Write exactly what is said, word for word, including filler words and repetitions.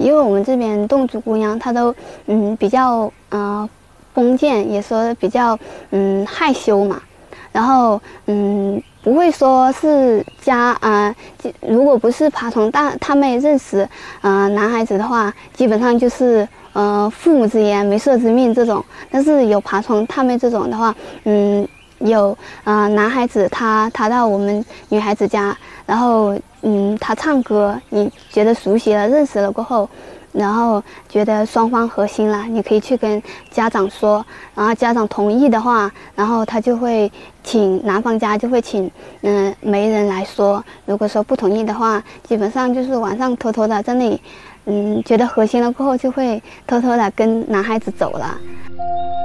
因为我们这边侗族姑娘她都嗯比较呃封建，也说比较嗯害羞嘛，然后嗯不会说是家啊、呃，如果不是爬虫大他妹认识呃男孩子的话，基本上就是呃父母之言媒妁之命这种，但是有爬虫他妹这种的话，嗯。有呃男孩子他他到我们女孩子家，然后嗯他唱歌，你觉得熟悉了认识了过后，然后觉得双方合心了，你可以去跟家长说，然后家长同意的话，然后他就会请男方家就会请嗯、呃、媒人来说，如果说不同意的话，基本上就是晚上偷偷的在那里，嗯觉得合心了过后就会偷偷的跟男孩子走了。